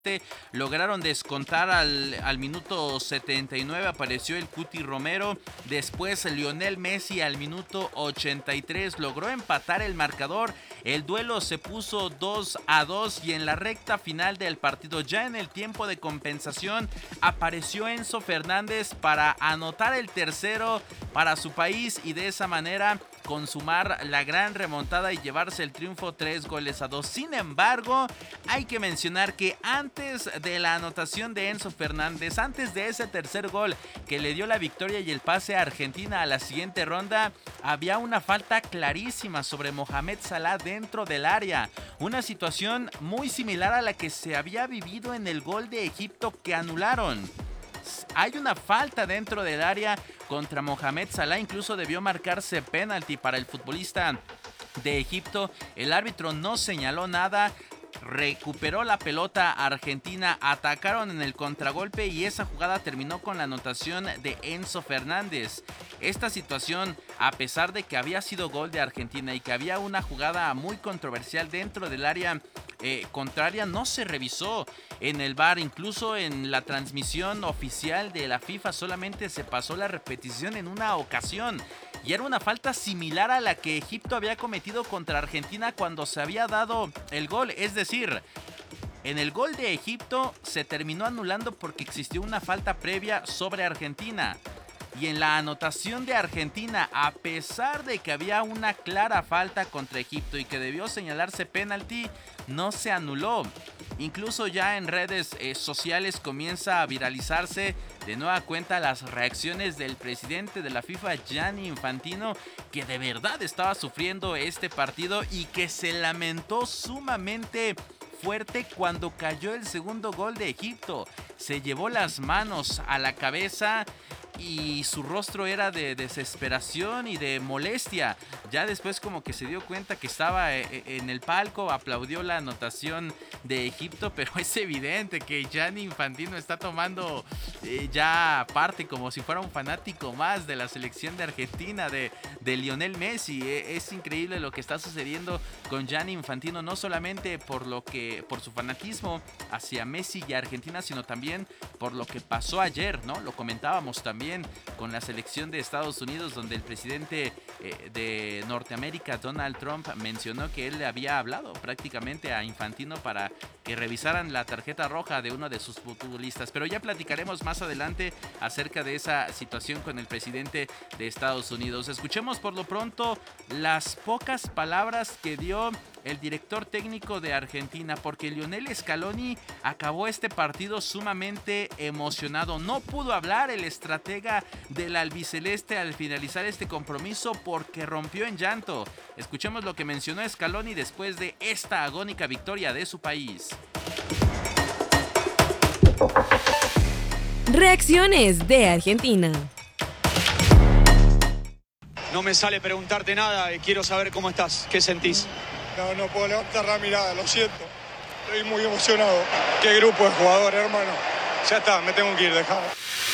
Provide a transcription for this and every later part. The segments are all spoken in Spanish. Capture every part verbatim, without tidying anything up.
Lograron descontar al, al minuto setenta y nueve, apareció el Cuti Romero. Después Lionel Messi al minuto ochenta y tres logró empatar el marcador. El duelo se puso dos a dos y en la recta final del partido, ya en el tiempo de compensación, apareció Enzo Fernández para anotar el tercero para su país y de esa manera consumar la gran remontada y llevarse el triunfo tres goles a dos. Sin embargo, hay que mencionar que antes de la anotación de Enzo Fernández, antes de ese tercer gol que le dio la victoria y el pase a Argentina a la siguiente ronda, había una falta clarísima sobre Mohamed Salah dentro del área. Una situación muy similar a la que se había vivido en el gol de Egipto que anularon. Hay una falta dentro del área contra Mohamed Salah, incluso debió marcarse penalti para el futbolista de Egipto. El árbitro no señaló nada. Recuperó la pelota Argentina, atacaron en el contragolpe y esa jugada terminó con la anotación de Enzo Fernández. Esta situación, a pesar de que había sido gol de Argentina y que había una jugada muy controversial dentro del área eh, contraria, no se revisó en el V A R. Incluso en la transmisión oficial de la FIFA solamente se pasó la repetición en una ocasión. Y era una falta similar a la que Egipto había cometido contra Argentina cuando se había dado el gol. Es decir, en el gol de Egipto se terminó anulando porque existió una falta previa sobre Argentina. Y en la anotación de Argentina, a pesar de que había una clara falta contra Egipto y que debió señalarse penalti, no se anuló. Incluso ya en redes eh, sociales comienza a viralizarse de nueva cuenta las reacciones del presidente de la FIFA, Gianni Infantino, que de verdad estaba sufriendo este partido y que se lamentó sumamente fuerte cuando cayó el segundo gol de Egipto. Se llevó las manos a la cabeza y su rostro era de desesperación y de molestia. Ya después como que se dio cuenta que estaba en el palco, aplaudió la anotación de Egipto, pero es evidente que Gianni Infantino está tomando eh, ya parte como si fuera un fanático más de la selección de Argentina, de, de Lionel Messi. Es increíble lo que está sucediendo con Gianni Infantino, no solamente por lo que, por su fanatismo hacia Messi y Argentina, sino también por lo que pasó ayer, ¿no? Lo comentábamos también con la selección de Estados Unidos, donde el presidente eh, de Norteamérica, Donald Trump, mencionó que él le había hablado prácticamente a Infantino para que revisaran la tarjeta roja de uno de sus futbolistas. Pero ya platicaremos más adelante acerca de esa situación con el presidente de Estados Unidos. Escuchemos por lo pronto las pocas palabras que dio el director técnico de Argentina, porque Lionel Scaloni acabó este partido sumamente emocionado. No pudo hablar el estratega del albiceleste al finalizar este compromiso porque rompió en llanto. Escuchemos lo que mencionó Scaloni después de esta agónica victoria de su país. Reacciones de Argentina. No me sale preguntarte nada, quiero saber cómo estás, qué sentís. No, no puedo levantar la mirada, lo siento. Estoy muy emocionado. Qué grupo de jugadores, hermano. Ya está, me tengo que ir, dejado.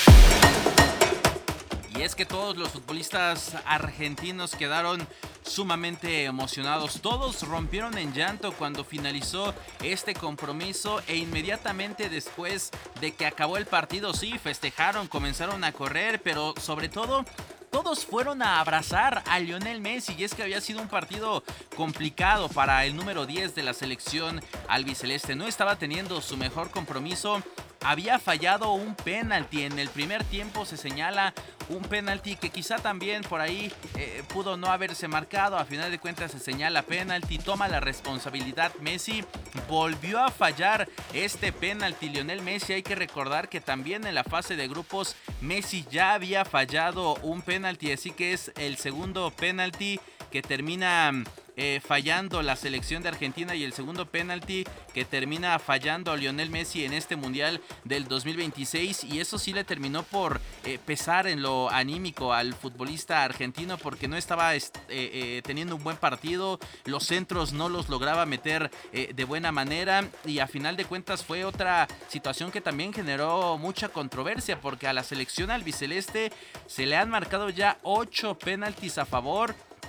Y es que todos los futbolistas argentinos quedaron sumamente emocionados. Todos rompieron en llanto cuando finalizó este compromiso e inmediatamente después de que acabó el partido, sí, festejaron, comenzaron a correr, pero sobre todo todos fueron a abrazar a Lionel Messi. Y es que había sido un partido complicado para el número diez de la selección albiceleste. No estaba teniendo su mejor compromiso. Había fallado un penalti en el primer tiempo, se señala un penalti que quizá también por ahí eh, pudo no haberse marcado. A final de cuentas se señala penalti, toma la responsabilidad Messi, volvió a fallar este penalti Lionel Messi. Hay que recordar que también en la fase de grupos Messi ya había fallado un penalti, así que es el segundo penalti que termina eh, fallando la selección de Argentina y el segundo penalti que termina fallando a Lionel Messi en este Mundial del dos mil veintiséis, y eso sí le terminó por eh, pesar en lo anímico al futbolista argentino porque no estaba eh, eh, teniendo un buen partido, los centros no los lograba meter eh, de buena manera, y a final de cuentas fue otra situación que también generó mucha controversia porque a la selección albiceleste se le han marcado ya ocho penaltis a favor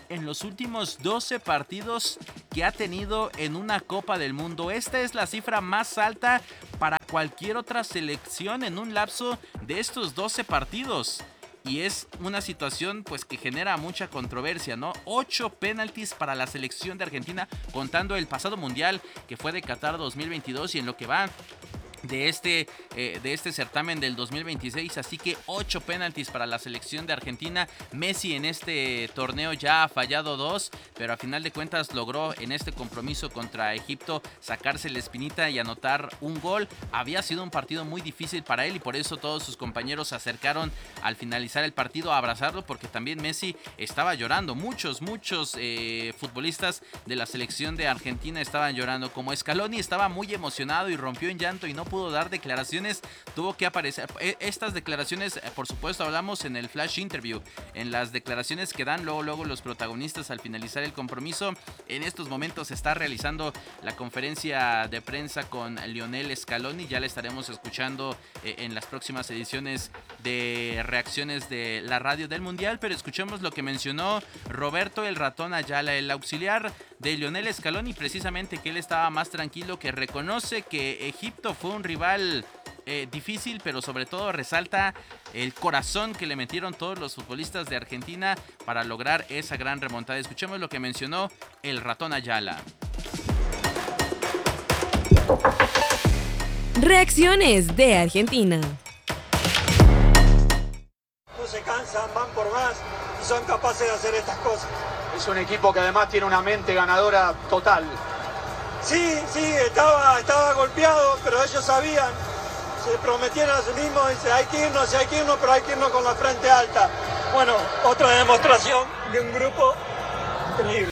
en los últimos doce partidos que ha tenido en una Copa del Mundo. Esta es la cifra más alta para cualquier otra selección en un lapso de estos doce partidos. Y es una situación pues que genera mucha controversia, ¿no? Ocho penaltis para la selección de Argentina, contando el pasado mundial que fue de Qatar dos mil veintidós y en lo que va de este, eh, de este certamen del dos mil veintiséis, así que ocho penaltis para la selección de Argentina. Messi en este torneo ya ha fallado dos, pero a final de cuentas logró en este compromiso contra Egipto sacarse la espinita y anotar un gol. Había sido un partido muy difícil para él y por eso todos sus compañeros se acercaron al finalizar el partido a abrazarlo, porque también Messi estaba llorando. Muchos, muchos eh, futbolistas de la selección de Argentina estaban llorando, como Scaloni estaba muy emocionado y rompió en llanto y no pudo dar declaraciones, tuvo que aparecer. Estas declaraciones, por supuesto, hablamos en el flash interview, en las declaraciones que dan luego, luego los protagonistas al finalizar el compromiso. En estos momentos se está realizando la conferencia de prensa con Lionel Scaloni, ya le estaremos escuchando eh, en las próximas ediciones de reacciones de la radio del Mundial, pero escuchemos lo que mencionó Roberto el Ratón Ayala, el auxiliar de Lionel Scaloni, precisamente que él estaba más tranquilo, que reconoce que Egipto fue un rival eh, difícil, pero sobre todo resalta el corazón que le metieron todos los futbolistas de Argentina para lograr esa gran remontada. Escuchemos lo que mencionó el Ratón Ayala. Reacciones de Argentina. No se cansan, van por más y son capaces de hacer estas cosas. Es un equipo que además tiene una mente ganadora total. Sí, sí, estaba, estaba golpeado, pero ellos sabían, se prometieron a sí mismos, dice, hay que irnos, hay que irnos, pero hay que irnos con la frente alta. Bueno, otra demostración de un grupo increíble.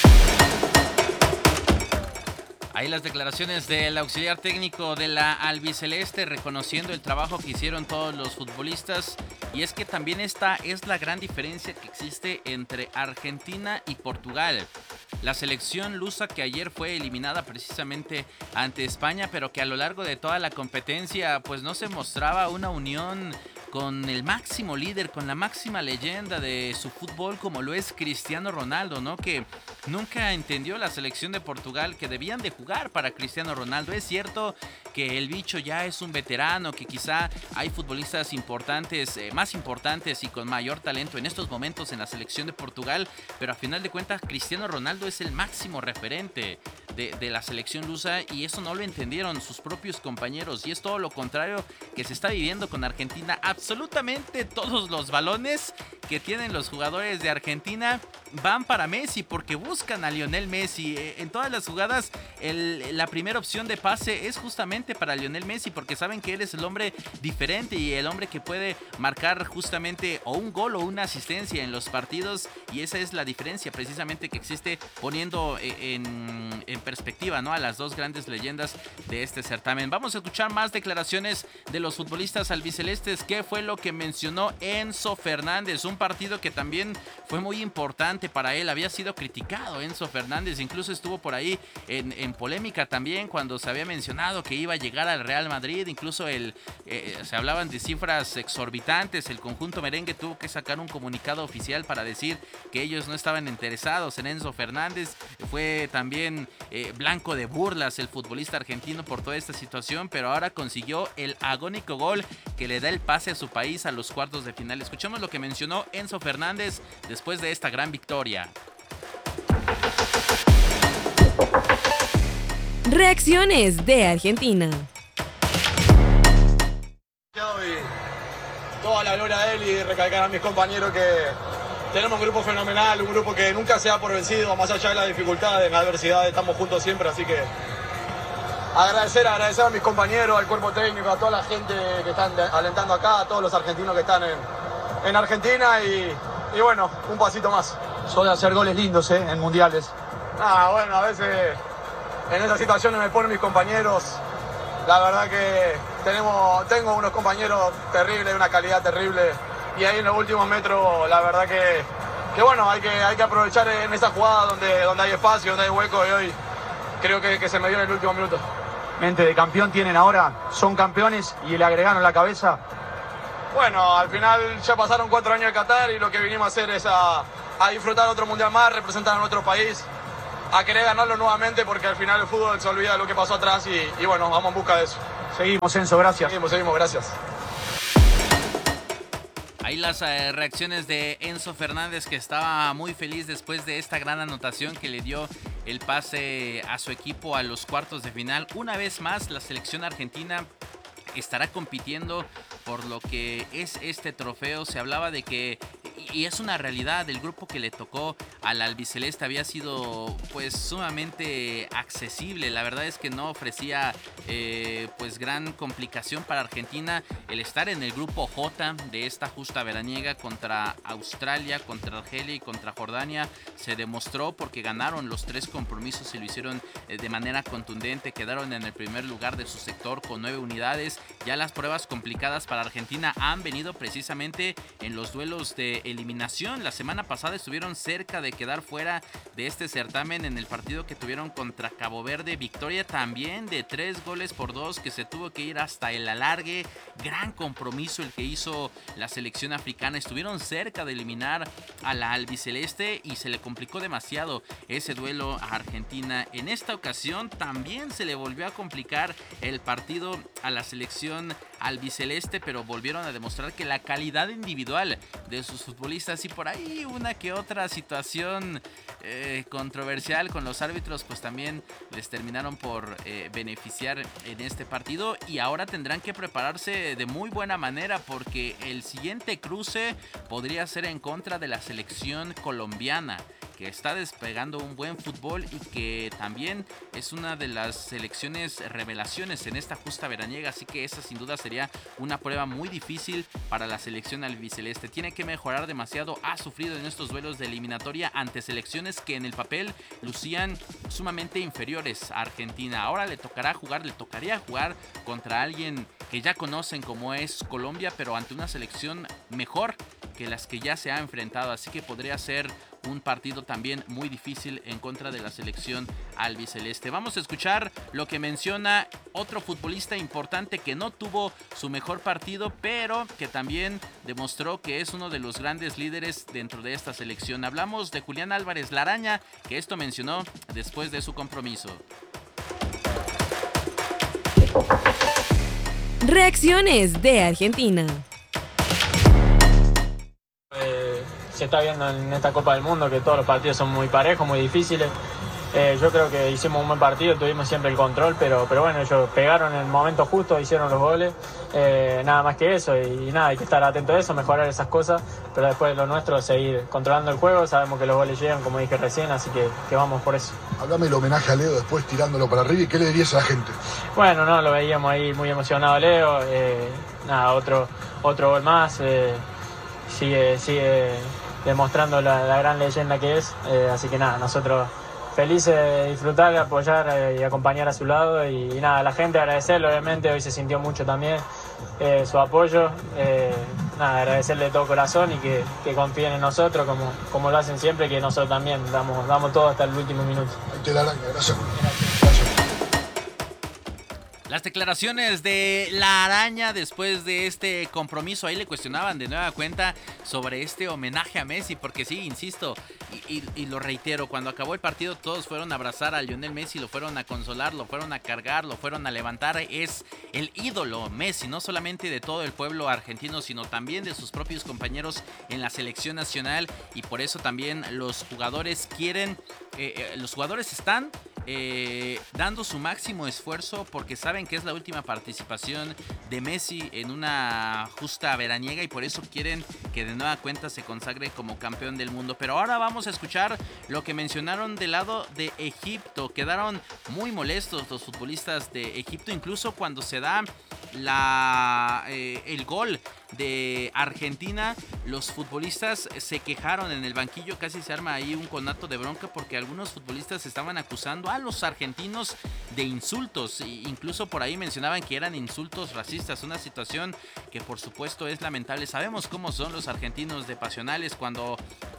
Ahí las declaraciones del auxiliar técnico de la albiceleste reconociendo el trabajo que hicieron todos los futbolistas. Y es que también esta es la gran diferencia que existe entre Argentina y Portugal. La selección lusa que ayer fue eliminada precisamente ante España, pero que a lo largo de toda la competencia pues no se mostraba una unión con el máximo líder, con la máxima leyenda de su fútbol como lo es Cristiano Ronaldo, ¿no? Que nunca entendió la selección de Portugal que debían de jugar para Cristiano Ronaldo. Es cierto que el bicho ya es un veterano, que quizá hay futbolistas importantes, eh, más importantes y con mayor talento en estos momentos en la selección de Portugal, pero a final de cuentas Cristiano Ronaldo es el máximo referente de, de la selección lusa y eso no lo entendieron sus propios compañeros y es todo lo contrario que se está viviendo con Argentina. Absolutamente todos los balones que tienen los jugadores de Argentina van para Messi porque buscan a Lionel Messi. En todas las jugadas el, la primera opción de pase es justamente para Lionel Messi porque saben que él es el hombre diferente y el hombre que puede marcar justamente o un gol o una asistencia en los partidos y esa es la diferencia precisamente que existe poniendo en, en perspectiva, ¿no?, a las dos grandes leyendas de este certamen. Vamos a escuchar más declaraciones de los futbolistas albicelestes. ¿Qué fue lo que mencionó Enzo Fernández? Un partido que también fue muy importante para él, había sido criticado Enzo Fernández, incluso estuvo por ahí en, en polémica también cuando se había mencionado que iba a llegar al Real Madrid, incluso el, eh, se hablaban de cifras exorbitantes, el conjunto merengue tuvo que sacar un comunicado oficial para decir que ellos no estaban interesados en Enzo Fernández, fue también eh, blanco de burlas el futbolista argentino por toda esta situación, pero ahora consiguió el agónico gol que le da el pase a su país a los cuartos de final. Escuchemos lo que mencionó Enzo Fernández después de esta gran victoria. Reacciones de Argentina. Toda la gloria a él y recalcar a mis compañeros que tenemos un grupo fenomenal, un grupo que nunca se da por vencido, más allá de las dificultades, de la adversidad, estamos juntos siempre, así que agradecer, agradecer a mis compañeros, al cuerpo técnico, a toda la gente que están alentando acá, a todos los argentinos que están en, en Argentina y, y bueno, un pasito más. Soy de hacer goles lindos, ¿eh?, en mundiales. Ah, bueno, a veces en esas situaciones me ponen mis compañeros. La verdad que tenemos, tengo unos compañeros terribles, una calidad terrible. Y ahí en los últimos metros, la verdad que, que bueno, hay que, hay que aprovechar en esa jugada donde, donde hay espacio, donde hay hueco. Y hoy creo que, que se me dio en el último minuto. Mente de campeón tienen ahora, son campeones y le agregaron la cabeza. Bueno, al final ya pasaron cuatro años de Qatar y lo que vinimos a hacer es a, a disfrutar otro mundial más, representar a nuestro país, a querer ganarlo nuevamente, porque al final el fútbol se olvida de lo que pasó atrás y, y bueno, vamos en busca de eso. Seguimos, Enzo, gracias. Seguimos, seguimos, gracias. Ahí las eh, reacciones de Enzo Fernández, que estaba muy feliz después de esta gran anotación que le dio el pase a su equipo a los cuartos de final. Una vez más, la selección argentina estará compitiendo por lo que es este trofeo. Se hablaba de que, y es una realidad, el grupo que le tocó al albiceleste había sido pues sumamente accesible. La verdad es que no ofrecía eh, pues gran complicación para Argentina el estar en el grupo J de esta justa veraniega. Contra Australia, contra Argelia y contra Jordania se demostró, porque ganaron los tres compromisos y lo hicieron eh, de manera contundente. Quedaron en el primer lugar de su sector con nueve unidades. Ya las pruebas complicadas para Argentina han venido precisamente en los duelos de eliminación. La semana pasada estuvieron cerca de quedar fuera de este certamen en el partido que tuvieron contra Cabo Verde. Victoria también de tres goles por dos, que se tuvo que ir hasta el alargue. Gran compromiso el que hizo la selección africana. Estuvieron cerca de eliminar a la albiceleste y se le complicó demasiado ese duelo a Argentina. En esta ocasión también se le volvió a complicar el partido a la selección albiceleste, pero volvieron a demostrar que la calidad individual de sus futbolistas, y por ahí una que otra situación eh, controversial con los árbitros, pues también les terminaron por eh, beneficiar en este partido. Y ahora tendrán que prepararse de muy buena manera, porque el siguiente cruce podría ser en contra de la selección colombiana, que está despegando un buen fútbol y que también es una de las selecciones revelaciones en esta justa veraniega. Así que esa sin duda sería una prueba muy difícil para la selección albiceleste. Tiene que mejorar demasiado. Ha sufrido en estos duelos de eliminatoria ante selecciones que en el papel lucían sumamente inferiores a Argentina. Ahora le tocará jugar, le tocaría jugar contra alguien que ya conocen como es Colombia, pero ante una selección mejor que las que ya se ha enfrentado. Así que podría ser un partido también muy difícil en contra de la selección albiceleste. Vamos a escuchar lo que menciona otro futbolista importante que no tuvo su mejor partido, pero que también demostró que es uno de los grandes líderes dentro de esta selección. Hablamos de Julián Álvarez La Araña, que esto mencionó después de su compromiso. Reacciones de Argentina. Eh, se está viendo en esta Copa del Mundo que todos los partidos son muy parejos, muy difíciles. Eh, yo creo que hicimos un buen partido, tuvimos siempre el control, pero, pero bueno, ellos pegaron en el momento justo, hicieron los goles, eh, nada más que eso, y, y nada, hay que estar atento a eso, mejorar esas cosas, pero después lo nuestro es seguir controlando el juego. Sabemos que los goles llegan, como dije recién, así que, que vamos por eso. Háblame el homenaje a Leo después tirándolo para arriba, y qué le dirías a la gente. Bueno, no, lo veíamos ahí muy emocionado Leo, eh, nada, otro, otro gol más, eh, sigue, sigue demostrando la, la gran leyenda que es, eh, así que nada, nosotros felices de disfrutar, de apoyar eh, y acompañar a su lado, y, y nada, la gente agradecerle, obviamente hoy se sintió mucho también eh, su apoyo, eh, nada, agradecerle de todo corazón y que, que confíen en nosotros como, como lo hacen siempre, que nosotros también damos, damos todo hasta el último minuto. Ahí te la araña, gracias. Las declaraciones de La Araña después de este compromiso. Ahí le cuestionaban de nueva cuenta sobre este homenaje a Messi, porque sí, insisto, y, y, y lo reitero, cuando acabó el partido todos fueron a abrazar a Lionel Messi, lo fueron a consolar, lo fueron a cargar, lo fueron a levantar. Es el ídolo Messi, no solamente de todo el pueblo argentino, sino también de sus propios compañeros en la selección nacional, y por eso también los jugadores quieren, eh, eh, los jugadores están Eh, dando su máximo esfuerzo, porque saben que es la última participación de Messi en una justa veraniega, y por eso quieren que de nueva cuenta se consagre como campeón del mundo. Pero ahora vamos a escuchar lo que mencionaron del lado de Egipto. Quedaron muy molestos los futbolistas de Egipto, incluso cuando se da la, eh, el gol de Argentina. Los futbolistas se quejaron en el banquillo, casi se arma ahí un conato de bronca, porque algunos futbolistas estaban acusando a los argentinos de insultos, e incluso por ahí mencionaban que eran insultos racistas, una situación que por supuesto es lamentable. Sabemos cómo son los argentinos de pasionales. Cuando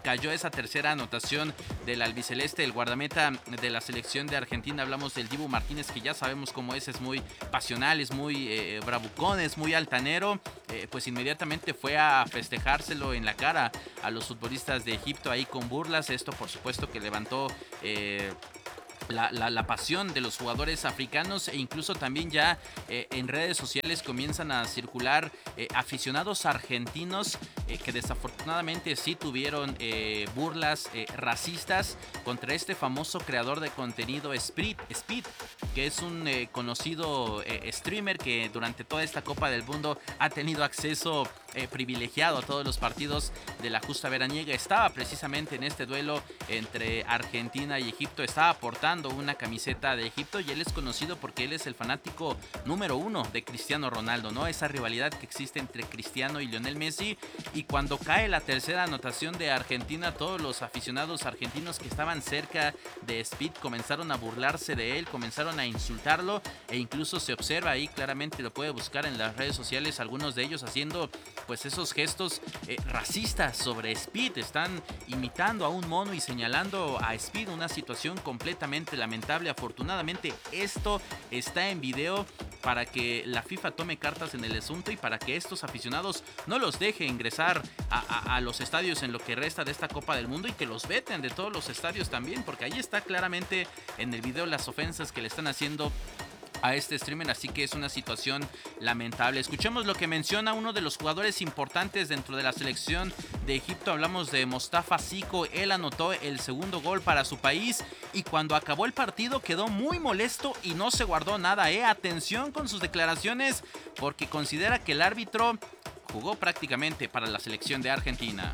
cayó esa tercera anotación del albiceleste, el guardameta de la selección de Argentina. Hablamos del Dibu Martínez, que ya sabemos cómo es, es muy pasional, es muy eh, bravucón, es muy altanero. Eh, pues inmediatamente fue a festejárselo en la cara a los futbolistas de Egipto ahí con burlas. Esto por supuesto que levantó eh, La, la, la pasión de los jugadores africanos, e incluso también ya eh, en redes sociales comienzan a circular eh, aficionados argentinos eh, que desafortunadamente sí tuvieron eh, burlas eh, racistas contra este famoso creador de contenido Speed, Speed que es un eh, conocido eh, streamer que durante toda esta Copa del Mundo ha tenido acceso eh, privilegiado a todos los partidos de la justa veraniega. Estaba precisamente en este duelo entre Argentina y Egipto, estaba aportando una camiseta de Egipto, y él es conocido porque él es el fanático número uno de Cristiano Ronaldo, ¿no? Esa rivalidad que existe entre Cristiano y Lionel Messi, y cuando cae la tercera anotación de Argentina, todos los aficionados argentinos que estaban cerca de Speed comenzaron a burlarse de él, comenzaron a insultarlo, e incluso se observa ahí, claramente lo puede buscar en las redes sociales, algunos de ellos haciendo pues esos gestos eh, racistas sobre Speed. Están imitando a un mono y señalando a Speed, una situación completamente lamentable. Afortunadamente esto está en video para que la FIFA tome cartas en el asunto y para que estos aficionados no los deje ingresar a, a, a los estadios en lo que resta de esta Copa del Mundo, y que los veten de todos los estadios también, porque ahí está claramente en el video las ofensas que le están haciendo a este streamer, así que es una situación lamentable. Escuchemos lo que menciona uno de los jugadores importantes dentro de la selección de Egipto. Hablamos de Mostafa Siko. Él anotó el segundo gol para su país, y cuando acabó el partido quedó muy molesto y no se guardó nada, ¿eh? Atención con sus declaraciones, porque considera que el árbitro jugó prácticamente para la selección de Argentina.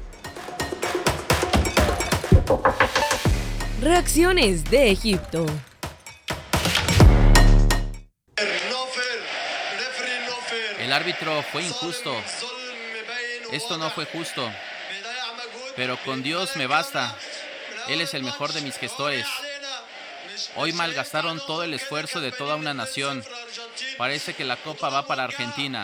Reacciones de Egipto. El árbitro fue injusto. Esto no fue justo. Pero con Dios me basta. Él es el mejor de mis gestores. Hoy malgastaron todo el esfuerzo de toda una nación. Parece que la copa va para Argentina.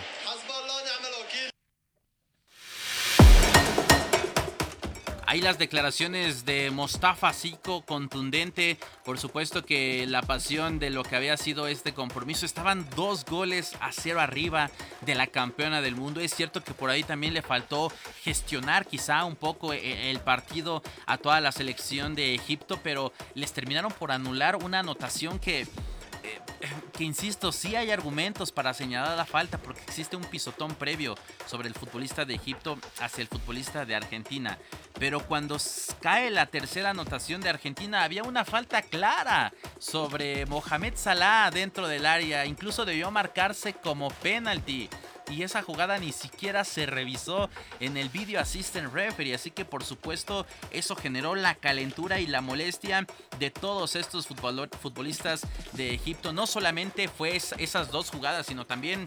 Ahí las declaraciones de Mostafa Siko, contundente. Por supuesto que la pasión de lo que había sido este compromiso. Estaban dos goles a cero arriba de la campeona del mundo. Es cierto que por ahí también le faltó gestionar quizá un poco el partido a toda la selección de Egipto, pero les terminaron por anular una anotación que... que insisto, sí hay argumentos para señalar la falta, porque existe un pisotón previo sobre el futbolista de Egipto hacia el futbolista de Argentina. Pero cuando cae la tercera anotación de Argentina, había una falta clara sobre Mohamed Salah dentro del área. Incluso debió marcarse como penalti, y esa jugada ni siquiera se revisó en el Video Assistant Referee. Así que por supuesto eso generó la calentura y la molestia de todos estos futbolistas de Egipto. No solamente fue esas dos jugadas, sino también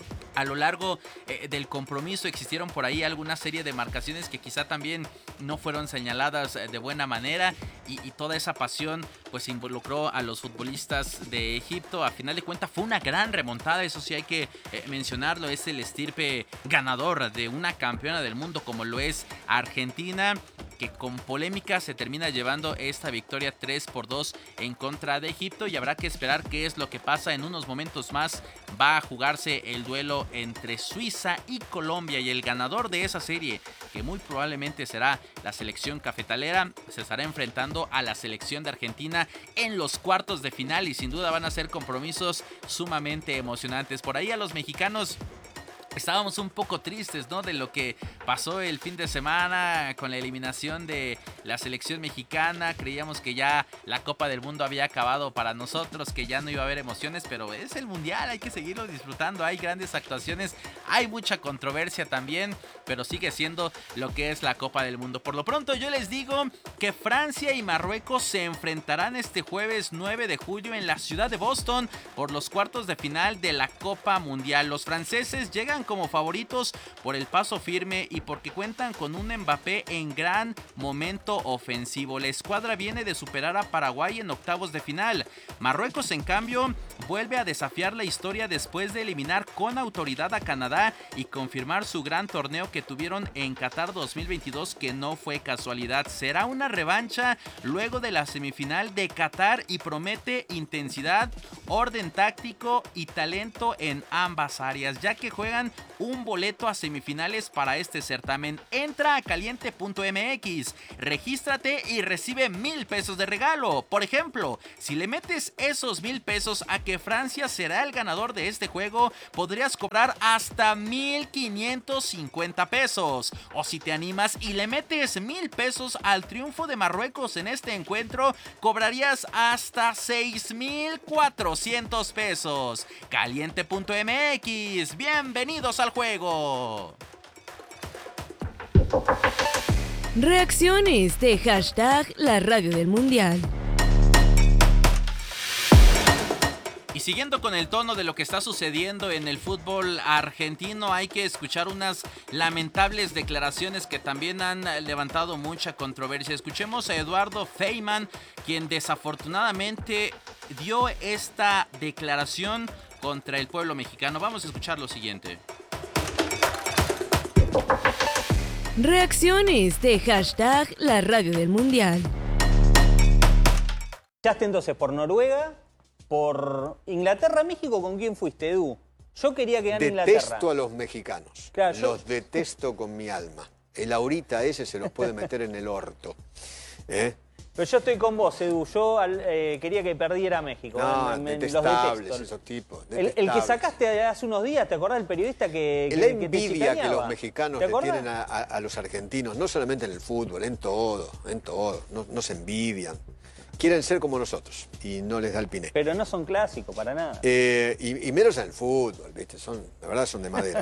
a lo largo eh, del compromiso existieron por ahí alguna serie de marcaciones que quizá también no fueron señaladas de buena manera, y, y toda esa pasión pues involucró a los futbolistas de Egipto. A final de cuentas fue una gran remontada, eso sí hay que eh, mencionarlo. Es el estirpe ganador de una campeona del mundo como lo es Argentina, que con polémica se termina llevando esta victoria tres por dos en contra de Egipto, y habrá que esperar qué es lo que pasa. En unos momentos más va a jugarse el duelo entre Suiza y Colombia, y el ganador de esa serie, que muy probablemente será la selección cafetalera, se estará enfrentando a la selección de Argentina en los cuartos de final, y sin duda van a ser compromisos sumamente emocionantes. Por ahí a los mexicanos estábamos un poco tristes, ¿no?, de lo que pasó el fin de semana con la eliminación de la selección mexicana. Creíamos que ya la Copa del Mundo había acabado para nosotros, que ya no iba a haber emociones, pero es el Mundial, hay que seguirlo disfrutando. Hay grandes actuaciones, hay mucha controversia también, pero sigue siendo lo que es la Copa del Mundo. Por lo pronto yo les digo que Francia y Marruecos se enfrentarán este jueves nueve de julio en la ciudad de Boston por los cuartos de final de la Copa Mundial. Los franceses llegan como favoritos por el paso firme y porque cuentan con un Mbappé en gran momento ofensivo. La escuadra viene de superar a Paraguay en octavos de final. Marruecos, en cambio, vuelve a desafiar la historia después de eliminar con autoridad a Canadá y confirmar su gran torneo que que tuvieron en Qatar dos mil veintidós, que no fue casualidad. Será una revancha luego de la semifinal de Qatar y promete intensidad, orden táctico y talento en ambas áreas, ya que juegan un boleto a semifinales para este certamen. Entra a caliente punto m x, regístrate y recibe mil pesos de regalo. Por ejemplo, si le metes esos mil pesos a que Francia será el ganador de este juego, podrías cobrar hasta mil quinientos cincuenta pesos. O si te animas y le metes mil pesos al triunfo de Marruecos en este encuentro, cobrarías hasta seis mil cuatrocientos pesos. caliente punto m x, bienvenidos al juego. Reacciones de hashtag La Radio del Mundial. Y siguiendo con el tono de lo que está sucediendo en el fútbol argentino, hay que escuchar unas lamentables declaraciones que también han levantado mucha controversia. Escuchemos a Eduardo Feynman, quien desafortunadamente dio esta declaración contra el pueblo mexicano. Vamos a escuchar lo siguiente. Reacciones de hashtag La Radio del Mundial. ¿Echaste entonces por Noruega, por Inglaterra, México? ¿Con quién fuiste, Edu? Yo quería que gane Inglaterra. Detesto a los mexicanos. Claro, yo... Los detesto con mi alma. El ahorita ese se los puede meter en el orto. ¿Eh? Pero yo estoy con vos, Edu. Yo eh, quería que perdiera México. No, me, me, detestables los esos tipos. El, el que sacaste hace unos días, ¿te acordás del periodista que, que La envidia que, que los mexicanos le tienen a, a, a los argentinos, no solamente en el fútbol, en todo, en todo. No, no se envidian. Quieren ser como nosotros y no les da el piné. Pero no son clásicos, para nada. Eh, y, y menos en el fútbol, ¿viste? Son, la verdad son de madera.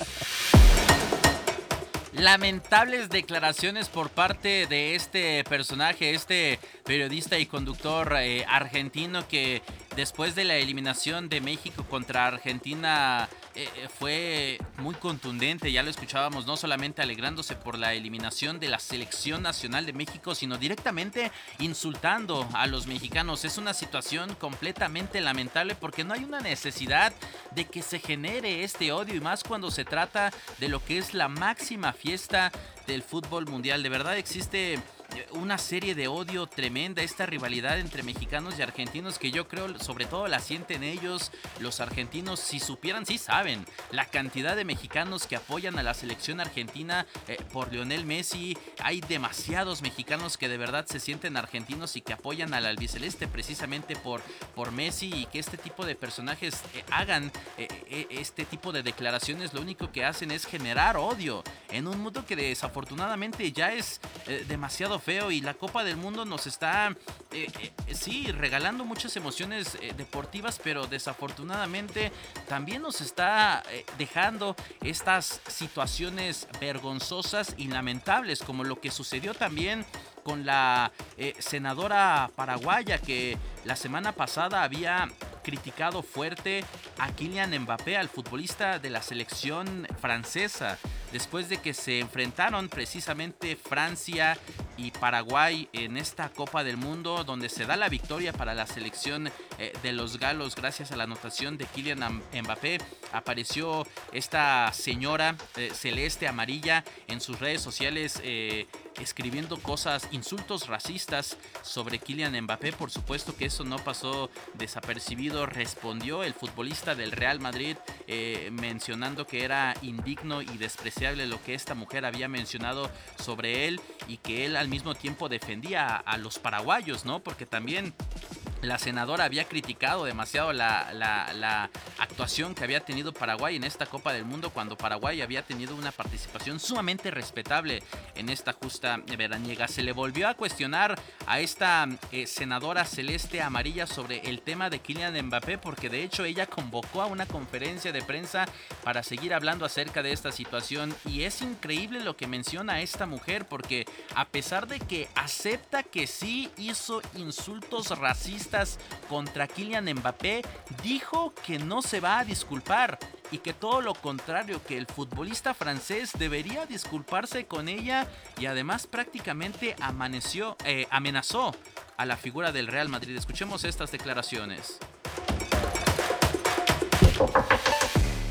Lamentables declaraciones por parte de este personaje, este periodista y conductor eh, argentino, que después de la eliminación de México contra Argentina eh, fue muy contundente. Ya lo escuchábamos, no solamente alegrándose por la eliminación de la selección nacional de México, sino directamente insultando a los mexicanos. Es una situación completamente lamentable porque no hay una necesidad de que se genere este odio, y más cuando se trata de lo que es la máxima fiesta del fútbol mundial. De verdad existe una serie de odio tremenda, esta rivalidad entre mexicanos y argentinos, que yo creo sobre todo la sienten ellos, los argentinos. Si supieran, sí saben la cantidad de mexicanos que apoyan a la selección argentina eh, por Lionel Messi. Hay demasiados mexicanos que de verdad se sienten argentinos y que apoyan al albiceleste precisamente por, por Messi, y que este tipo de personajes eh, hagan eh, eh, este tipo de declaraciones, lo único que hacen es generar odio en un mundo que desafortunadamente ya es eh, demasiado feo, y la Copa del Mundo nos está eh, eh, sí regalando muchas emociones eh, deportivas, pero desafortunadamente también nos está eh, dejando estas situaciones vergonzosas y lamentables, como lo que sucedió también con la eh, senadora paraguaya, que la semana pasada había criticado fuerte a Kylian Mbappé, al futbolista de la selección francesa, después de que se enfrentaron precisamente Francia y Paraguay en esta Copa del Mundo, donde se da la victoria para la selección eh, de los galos gracias a la anotación de Kylian Mbappé. Apareció esta señora eh, celeste amarilla en sus redes sociales eh, escribiendo cosas, insultos racistas sobre Kylian Mbappé. Por supuesto que eso no pasó desapercibido. Respondió el futbolista del Real Madrid eh, mencionando que era indigno y despreciable lo que esta mujer había mencionado sobre él, y que él al mismo tiempo defendía a, a los paraguayos, ¿no? Porque también la senadora había criticado demasiado la, la, la actuación que había tenido Paraguay en esta Copa del Mundo, cuando Paraguay había tenido una participación sumamente respetable en esta justa veraniega. Se le volvió a cuestionar a esta eh, senadora celeste amarilla sobre el tema de Kylian Mbappé, porque de hecho ella convocó a una conferencia de prensa para seguir hablando acerca de esta situación. Y es increíble lo que menciona esta mujer, porque a pesar de que acepta que sí hizo insultos racistas contra Kylian Mbappé, dijo que no se va a disculpar, y que todo lo contrario, que el futbolista francés debería disculparse con ella, y además prácticamente amaneció, eh, amenazó a la figura del Real Madrid. Escuchemos estas declaraciones.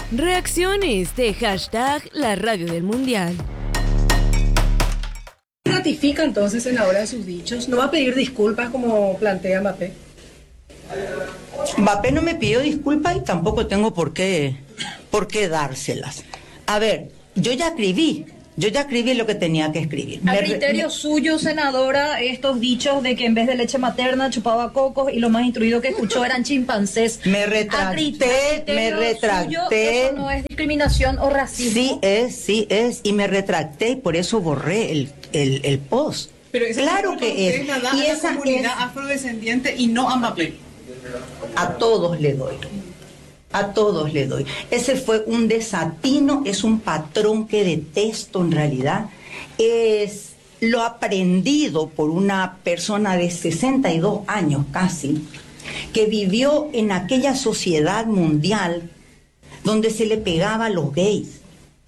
Reacciones de hashtag La Radio del Mundial. ¿Ratifica entonces, senadora, de sus dichos? ¿No va a pedir disculpas como plantea Mbappé? Mbappé no me pidió disculpas y tampoco tengo por qué, por qué dárselas. A ver, yo ya escribí, yo ya escribí lo que tenía que escribir. A Me- criterio me- suyo, senadora, estos dichos de que en vez de leche materna chupaba cocos y lo más instruido que escuchó eran chimpancés. Me A retracté, criterio me suyo, retracté. ¿eso no es discriminación o racismo? Sí es, sí es, y me retracté y por eso borré el, el, el post. Pero esa Claro disculpa que usted es. la da Y a la esa comunidad es- afrodescendiente y no a Mbappé. A todos le doy. A todos le doy. Ese fue un desatino, es un patrón que detesto en realidad. Es lo aprendido por una persona de sesenta y dos años casi, que vivió en aquella sociedad mundial donde se le pegaba a los gays,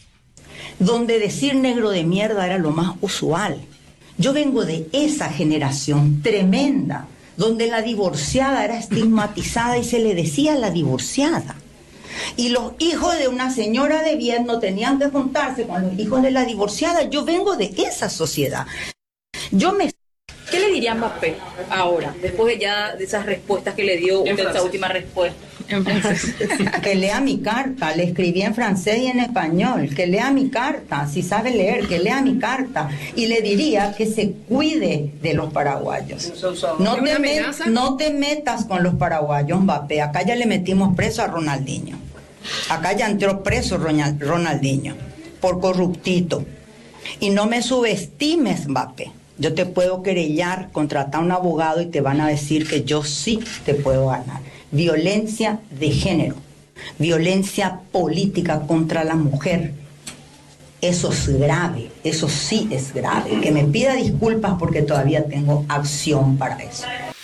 donde decir negro de mierda era lo más usual. Yo vengo de esa generación tremenda, donde la divorciada era estigmatizada y se le decía la divorciada. Y los hijos de una señora de bien no tenían que juntarse con los hijos de la divorciada. Yo vengo de esa sociedad. Yo me... ¿Qué le diría a Mbappé ahora, después de ya de esas respuestas que le dio En usted, esa francés. última respuesta? En francés. Que lea mi carta, le escribí en francés y en español, que lea mi carta, si sabe leer, que lea mi carta, y le diría que se cuide de los paraguayos. No ¿Es una te, me- amenaza? no te metas con los paraguayos, Mbappé, acá ya le metimos preso a Ronaldinho, acá ya entró preso Ronald- Ronaldinho, por corruptito, y no me subestimes, Mbappé. Yo te puedo querellar, contratar a un abogado y te van a decir que yo sí te puedo ganar. Violencia de género, violencia política contra la mujer. Eso es grave, eso sí es grave. Que me pida disculpas porque todavía tengo acción para eso.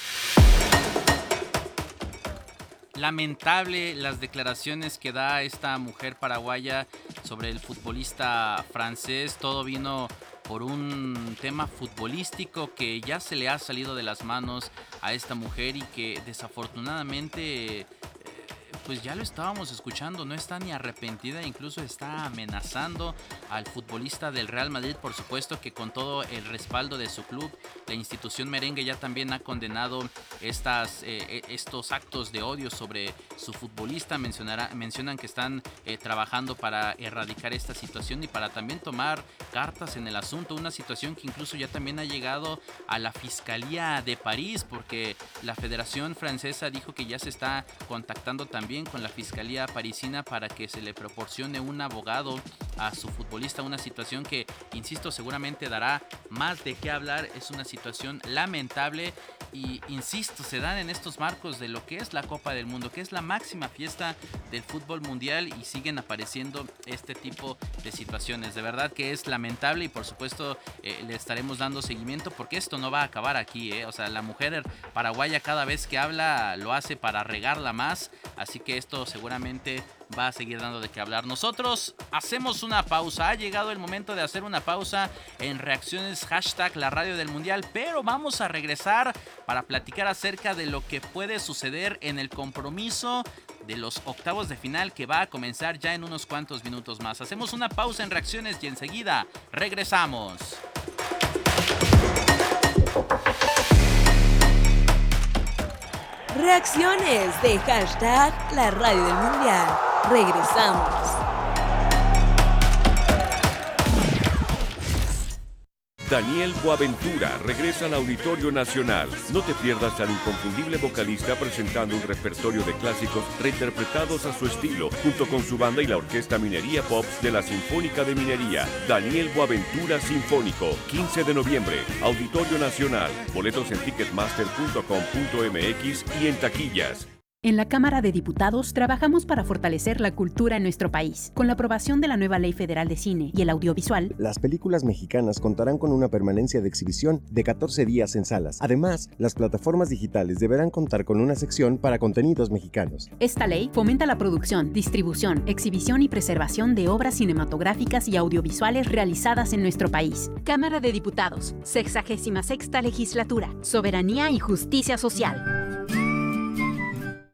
Lamentable las declaraciones que da esta mujer paraguaya sobre el futbolista francés. Todo vino por un tema futbolístico que ya se le ha salido de las manos a esta mujer y que desafortunadamente eh, pues ya lo estábamos escuchando, no está ni arrepentida, incluso está amenazando al futbolista del Real Madrid. Por supuesto que con todo el respaldo de su club, la institución merengue ya también ha condenado estas, eh, estos actos de odio sobre su futbolista. Mencionará, mencionan que están eh, trabajando para erradicar esta situación y para también tomar cartas en el asunto, una situación que incluso ya también ha llegado a la Fiscalía de París, porque la Federación Francesa dijo que ya se está contactando también con la Fiscalía parisina para que se le proporcione un abogado a su futbolista, una situación que, insisto, seguramente dará más de qué hablar. Es una situación lamentable y, insisto, se dan en estos marcos de lo que es la Copa del Mundo, que es la máxima fiesta del fútbol mundial, y siguen apareciendo este tipo de situaciones. De verdad que es lamentable y por supuesto eh, le estaremos dando seguimiento porque esto no va a acabar aquí, ¿eh? O sea, la mujer paraguaya cada vez que habla lo hace para regarla más, así que esto seguramente va a seguir dando de qué hablar. Nosotros hacemos una pausa, ha llegado el momento de hacer una pausa en reacciones hashtag la radio del mundial, pero vamos a regresar para platicar acerca de lo que puede suceder en el compromiso de los octavos de final que va a comenzar ya en unos cuantos minutos más. Hacemos una pausa en reacciones y enseguida regresamos. Reacciones de hashtag La Radio del Mundial. Regresamos. Daniel Boaventura regresa al Auditorio Nacional. No te pierdas al inconfundible vocalista presentando un repertorio de clásicos reinterpretados a su estilo, junto con su banda y la Orquesta Minería Pops de la Sinfónica de Minería. Daniel Boaventura Sinfónico, quince de noviembre, Auditorio Nacional. Boletos en ticketmaster punto com punto m x y en taquillas. En la Cámara de Diputados trabajamos para fortalecer la cultura en nuestro país. Con la aprobación de la nueva Ley Federal de Cine y el Audiovisual, las películas mexicanas contarán con una permanencia de exhibición de catorce días en salas. Además, las plataformas digitales deberán contar con una sección para contenidos mexicanos. Esta ley fomenta la producción, distribución, exhibición y preservación de obras cinematográficas y audiovisuales realizadas en nuestro país. Cámara de Diputados, sexagésima sexta Legislatura, Soberanía y Justicia Social.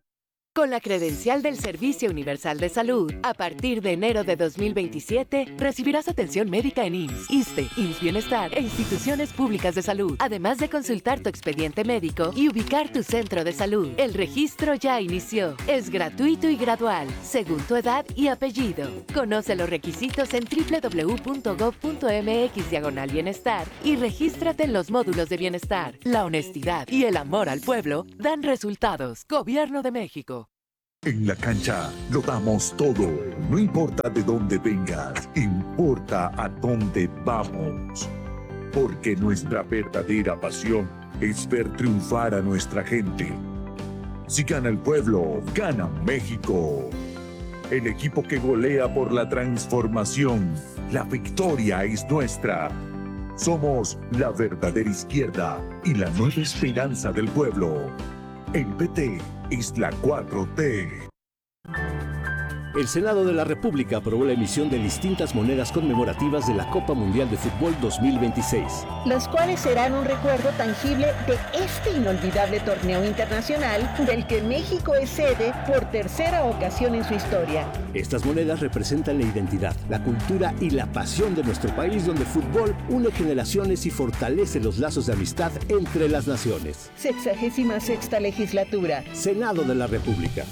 Con la credencial del Servicio Universal de Salud, a partir de enero de dos mil veintisiete, recibirás atención médica en I M S S, ISSSTE, I M S S Bienestar e instituciones públicas de salud, además de consultar tu expediente médico y ubicar tu centro de salud. El registro ya inició. Es gratuito y gradual, según tu edad y apellido. Conoce los requisitos en doble u doble u doble u punto gob punto eme equis diagonal bienestar y regístrate en los módulos de bienestar. La honestidad y el amor al pueblo dan resultados. Gobierno de México. En la cancha lo damos todo. No importa de dónde vengas, importa a dónde vamos. Porque nuestra verdadera pasión es ver triunfar a nuestra gente. Si gana el pueblo, gana México. El equipo que golea por la transformación. La victoria es nuestra. Somos la verdadera izquierda y la nueva esperanza del pueblo. El P T es la cuatro T. El Senado de la República aprobó la emisión de distintas monedas conmemorativas de la Copa Mundial de Fútbol dos mil veintiséis. Los cuales serán un recuerdo tangible de este inolvidable torneo internacional del que México es sede por tercera ocasión en su historia. Estas monedas representan la identidad, la cultura y la pasión de nuestro país, donde el fútbol une generaciones y fortalece los lazos de amistad entre las naciones. Sexagésima sexta legislatura. Senado de la República.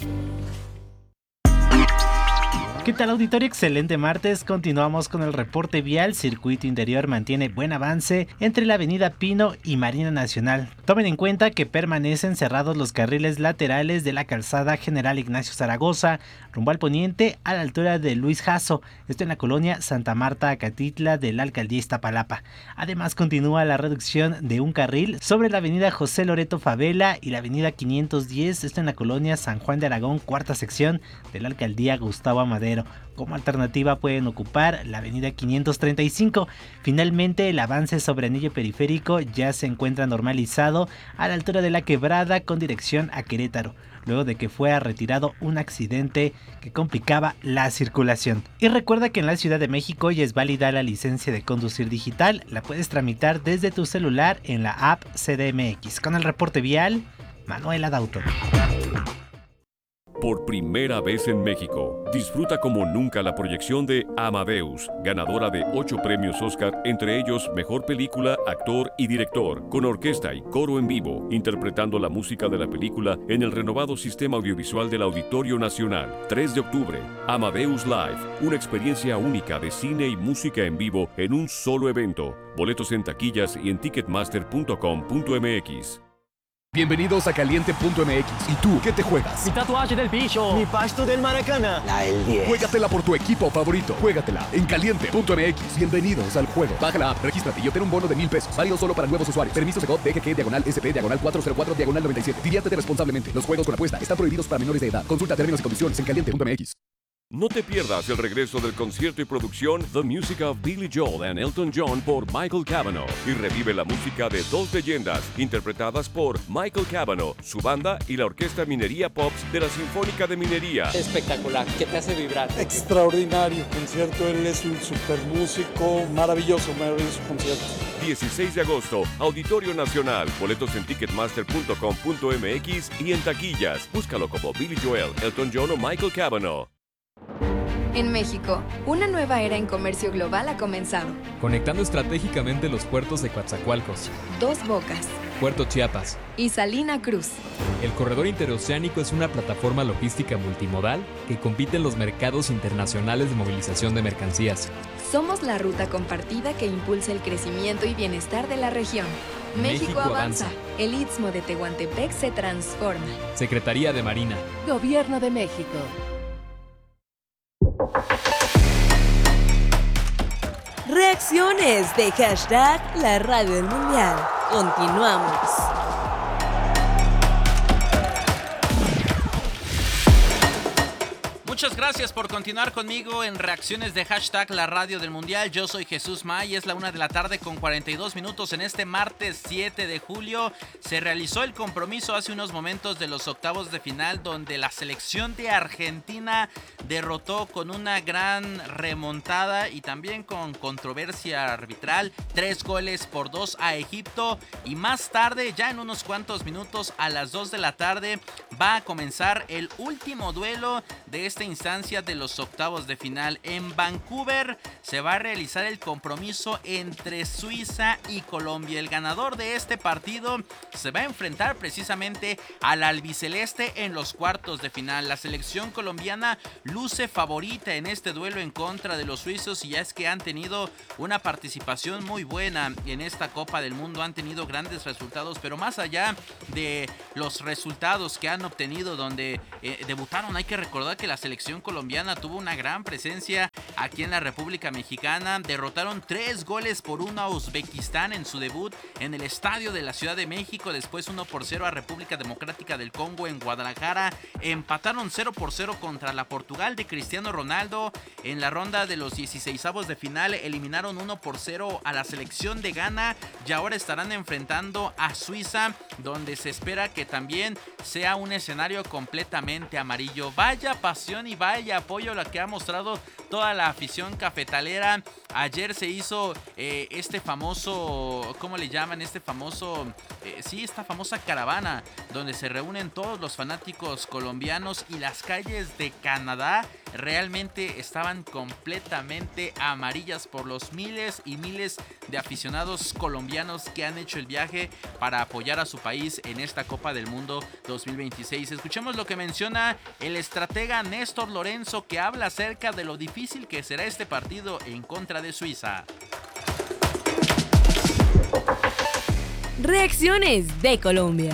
¿Qué tal, auditorio? Excelente martes. Continuamos con el reporte vial. Circuito Interior mantiene buen avance entre la avenida Pino y Marina Nacional. Tomen en cuenta que permanecen cerrados los carriles laterales de la calzada General Ignacio Zaragoza, rumbo al poniente a la altura de Luis Jasso, esto en la colonia Santa Marta, Acatitla de la alcaldía Iztapalapa. Además, continúa la reducción de un carril sobre la avenida José Loreto Favela y la avenida quinientos diez, esto en la colonia San Juan de Aragón, cuarta sección de la alcaldía Gustavo Amadero. Como alternativa pueden ocupar la avenida quinientos treinta y cinco. Finalmente, el avance sobre anillo periférico ya se encuentra normalizado a la altura de la Quebrada con dirección a Querétaro, luego de que fuera retirado un accidente que complicaba la circulación. Y recuerda que en la Ciudad de México ya es válida la licencia de conducir digital. La puedes tramitar desde tu celular en la app C D M X. Con el reporte vial, Manuela Dauto. Por primera vez en México, disfruta como nunca la proyección de Amadeus, ganadora de ocho premios Oscar, entre ellos Mejor Película, Actor y Director, con orquesta y coro en vivo, interpretando la música de la película en el renovado sistema audiovisual del Auditorio Nacional. tres de octubre, Amadeus Live, una experiencia única de cine y música en vivo en un solo evento. Boletos en taquillas y en ticketmaster punto com punto eme equis. Bienvenidos a Caliente punto eme equis. ¿Y tú qué te juegas? Mi tatuaje del bicho. Mi pasto del Maracana. La del diez. Juégatela por tu equipo favorito. Juégatela en Caliente punto eme equis. Bienvenidos al juego. Baja la app, regístrate y obtén un bono de mil pesos. Válido solo para nuevos usuarios. Permiso de C O D, D G G, diagonal S P, diagonal cuatro cero cuatro, diagonal noventa y siete. Diviértete responsablemente. Los juegos con apuesta están prohibidos para menores de edad. Consulta términos y condiciones en Caliente punto eme equis. No te pierdas el regreso del concierto y producción The Music of Billy Joel and Elton John por Michael Cavanaugh y revive la música de dos leyendas interpretadas por Michael Cavanaugh, su banda y la Orquesta Minería Pops de la Sinfónica de Minería. Espectacular, que te hace vibrar. Extraordinario concierto, él es un super músico, maravilloso, maravilloso concierto. dieciséis de agosto, Auditorio Nacional, boletos en ticketmaster punto com punto eme equis y en taquillas. Búscalo como Billy Joel, Elton John o Michael Cavanaugh. En México, una nueva era en comercio global ha comenzado. Conectando estratégicamente los puertos de Coatzacoalcos, Dos Bocas, Puerto Chiapas y Salina Cruz. El corredor interoceánico es una plataforma logística multimodal que compite en los mercados internacionales de movilización de mercancías. Somos la ruta compartida que impulsa el crecimiento y bienestar de la región. México, México avanza. avanza. El Istmo de Tehuantepec se transforma. Secretaría de Marina. Gobierno de México. Reacciones de hashtag La Radio del Mundial. Continuamos. Muchas gracias por continuar conmigo en reacciones de hashtag La Radio del Mundial. Yo soy Jesús May, es la una de la tarde con cuarenta y dos minutos en este martes siete de julio. Se realizó el compromiso hace unos momentos de los octavos de final donde la selección de Argentina derrotó con una gran remontada y también con controversia arbitral, tres goles por dos a Egipto. Y más tarde, ya en unos cuantos minutos, a las dos de la tarde, va a comenzar el último duelo de esta instancia de los octavos de final. En Vancouver se va a realizar el compromiso entre Suiza y Colombia. El ganador de este partido se va a enfrentar precisamente al albiceleste en los cuartos de final. La selección colombiana luce favorita en este duelo en contra de los suizos, y ya es que han tenido una participación muy buena en esta Copa del Mundo, han tenido grandes resultados, pero más allá de los resultados que han obtenido donde eh, debutaron, hay que recordar que la selección colombiana tuvo una gran presencia aquí en la República Mexicana. Derrotaron tres goles por uno a Uzbekistán en su debut en el estadio de la Ciudad de México, después uno por cero a República Democrática del Congo en Guadalajara, empataron cero por cero contra la Portugal de Cristiano Ronaldo. En la ronda de los dieciseisavos de final eliminaron uno por cero a la selección de Ghana y ahora estarán enfrentando a Suiza, donde se espera que también sea un escenario completamente amarillo. Vaya pasión y vaya apoyo la que ha mostrado toda la afición cafetalera. Ayer se hizo eh, este famoso, ¿cómo le llaman? Este famoso, eh, sí, esta famosa caravana donde se reúnen todos los fanáticos colombianos, y las calles de Canadá realmente estaban completamente amarillas por los miles y miles de aficionados colombianos que han hecho el viaje para apoyar a su país en esta Copa del Mundo dos mil veintiséis. Escuchemos lo que menciona el estratega Néstor Lorenzo, que habla acerca de lo difícil que será este partido en contra de Suiza. Reacciones de Colombia.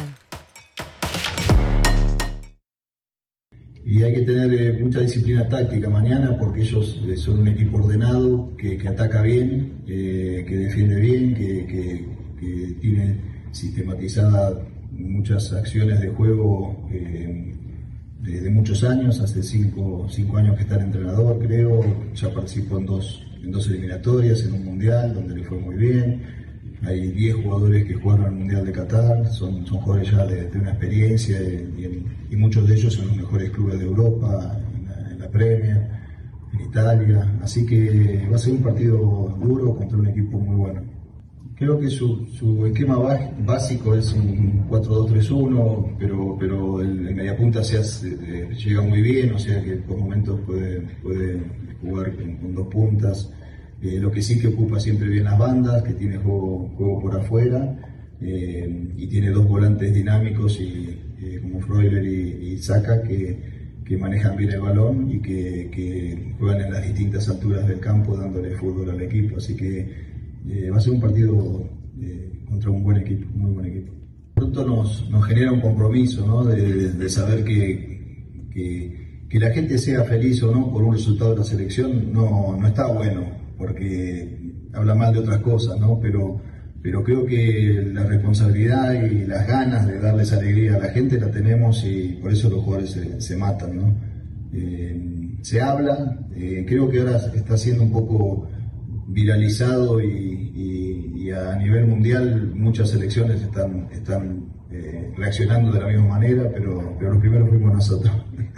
Y hay que tener eh, mucha disciplina táctica mañana, porque ellos eh, son un equipo ordenado, que, que ataca bien, eh, que defiende bien, que, que, que tiene sistematizadas muchas acciones de juego eh, de, de muchos años. Hace cinco, cinco años que está el entrenador, creo. Ya participó en dos, en dos eliminatorias, en un mundial donde le fue muy bien. Hay diez jugadores que jugaron al Mundial de Qatar, son, son jugadores ya de, de una experiencia, y, y muchos de ellos son los mejores clubes de Europa, en la, en la Premier, en Italia. Así que va a ser un partido duro contra un equipo muy bueno. Creo que su, su esquema básico es un cuatro dos tres uno, pero, pero el, el mediapunta se hace, eh, llega muy bien, o sea que por momentos puede, puede jugar con, con dos puntas. Eh, lo que sí que ocupa siempre bien las bandas, que tiene juego, juego por afuera, eh, y tiene dos volantes dinámicos y, eh, como Freuler y, y Saka, que, que manejan bien el balón y que, que juegan en las distintas alturas del campo dándole fútbol al equipo. Así que eh, va a ser un partido eh, contra un buen equipo, muy buen equipo. Pronto nos, nos genera un compromiso, ¿no? de, de, de saber que, que, que la gente sea feliz o no por un resultado de la selección no, no está bueno, porque habla mal de otras cosas, ¿no? Pero, pero creo que la responsabilidad y las ganas de darles alegría a la gente la tenemos, y por eso los jugadores se, se matan, ¿no? Eh, se habla, eh, creo que ahora está siendo un poco viralizado, y, y, y a nivel mundial muchas selecciones están, están eh, reaccionando de la misma manera, pero, pero los primeros fuimos nosotros.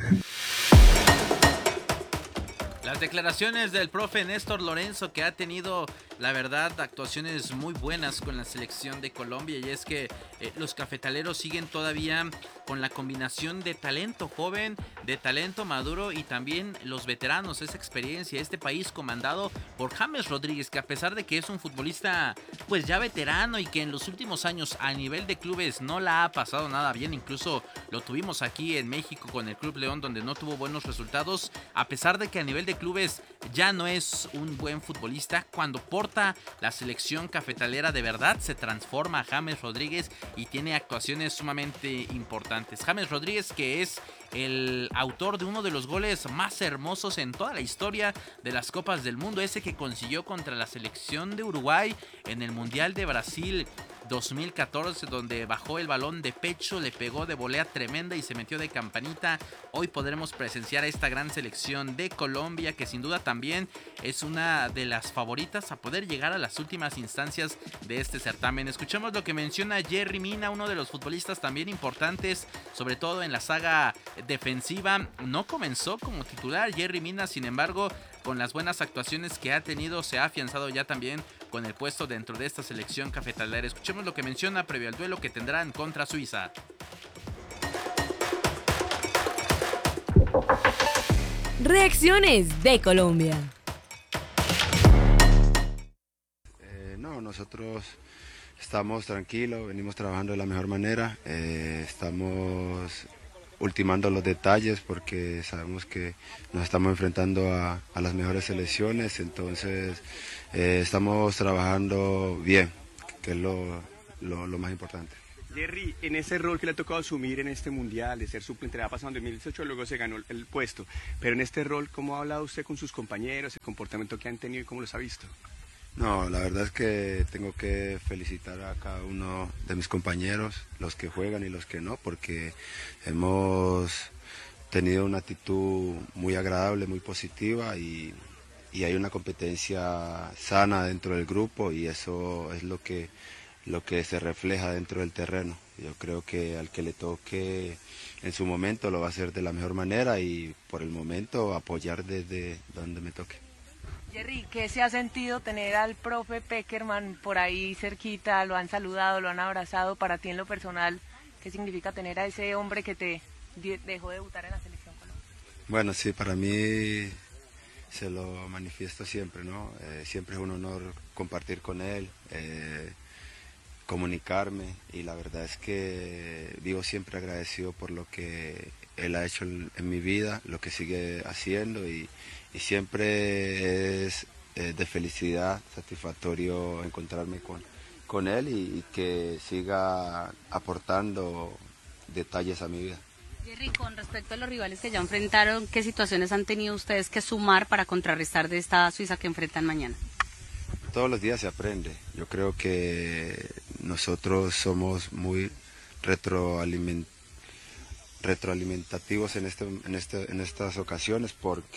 Las declaraciones del profe Néstor Lorenzo, que ha tenido, la verdad, actuaciones muy buenas con la selección de Colombia, y es que eh, los cafetaleros siguen todavía con la combinación de talento joven, de talento maduro y también los veteranos, esa experiencia, este país comandado por James Rodríguez, que a pesar de que es un futbolista pues ya veterano y que en los últimos años a nivel de clubes no la ha pasado nada bien, incluso lo tuvimos aquí en México con el Club León, donde no tuvo buenos resultados, a pesar de que a nivel de clubes ya no es un buen futbolista, cuando porta la selección cafetalera de verdad se transforma James Rodríguez y tiene actuaciones sumamente importantes. James Rodríguez, que es el autor de uno de los goles más hermosos en toda la historia de las Copas del Mundo, ese que consiguió contra la selección de Uruguay en el Mundial de Brasil dos mil catorce, donde bajó el balón de pecho, le pegó de volea tremenda y se metió de campanita. Hoy podremos presenciar a esta gran selección de Colombia, que sin duda también es una de las favoritas a poder llegar a las últimas instancias de este certamen. Escuchemos lo que menciona Yerry Mina, uno de los futbolistas también importantes, sobre todo en la saga defensiva. No comenzó como titular Yerry Mina, sin embargo, con las buenas actuaciones que ha tenido, se ha afianzado ya también con el puesto dentro de esta selección cafetalera. Escuchemos lo que menciona previo al duelo que tendrán contra Suiza. Reacciones de Colombia. Eh, no, nosotros estamos tranquilos, venimos trabajando de la mejor manera, eh, estamos ultimando los detalles porque sabemos que nos estamos enfrentando a, a las mejores selecciones, entonces eh, estamos trabajando bien, que es lo, lo, lo más importante. Yerry, en ese rol que le ha tocado asumir en este mundial, de ser suplente, ha pasado en dos mil dieciocho, luego se ganó el puesto, pero en este rol, ¿cómo ha hablado usted con sus compañeros, el comportamiento que han tenido y cómo los ha visto? No, la verdad es que tengo que felicitar a cada uno de mis compañeros, los que juegan y los que no, porque hemos tenido una actitud muy agradable, muy positiva y, y hay una competencia sana dentro del grupo y eso es lo que, lo que se refleja dentro del terreno. Yo creo que al que le toque en su momento lo va a hacer de la mejor manera y por el momento apoyar desde donde me toque. Yerry, ¿qué se ha sentido tener al profe Pekerman por ahí cerquita? Lo han saludado, lo han abrazado. Para ti en lo personal, ¿qué significa tener a ese hombre que te dejó debutar en la selección Colombia? Bueno, sí, para mí se lo manifiesto siempre, ¿no? Eh, siempre es un honor compartir con él, eh, comunicarme y la verdad es que vivo siempre agradecido por lo que él ha hecho en, en mi vida, lo que sigue haciendo y Y siempre es eh, de felicidad, satisfactorio encontrarme con, con él y, y que siga aportando detalles a mi vida. Yerry, con respecto a los rivales que ya enfrentaron, ¿qué situaciones han tenido ustedes que sumar para contrarrestar de esta Suiza que enfrentan mañana? Todos los días se aprende. Yo creo que nosotros somos muy retroalimentados. retroalimentativos en, este, en, este, en estas ocasiones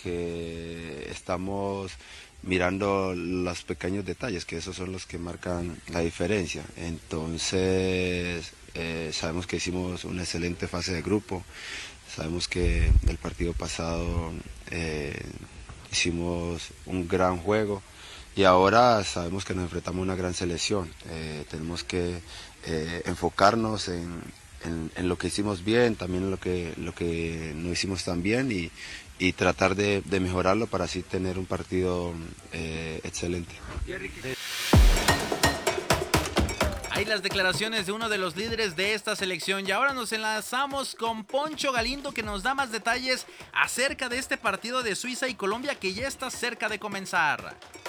porque estamos mirando los pequeños detalles, que esos son los que marcan la diferencia. Entonces eh, sabemos que hicimos una excelente fase de grupo, sabemos que el partido pasado eh, hicimos un gran juego y ahora sabemos que nos enfrentamos a una gran selección. Eh, tenemos que eh, enfocarnos en En, en lo que hicimos bien, también en lo que, lo que no hicimos tan bien y, y tratar de, de mejorarlo para así tener un partido eh, excelente. Hay las declaraciones de uno de los líderes de esta selección y ahora nos enlazamos con Poncho Galindo que nos da más detalles acerca de este partido de Suiza y Colombia que ya está cerca de comenzar.